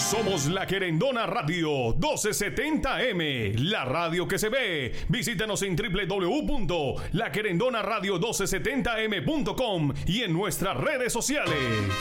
Somos La Querendona Radio 1270M, la radio que se ve. Visítanos en www.laquerendonaradio1270m.com y en nuestras redes sociales.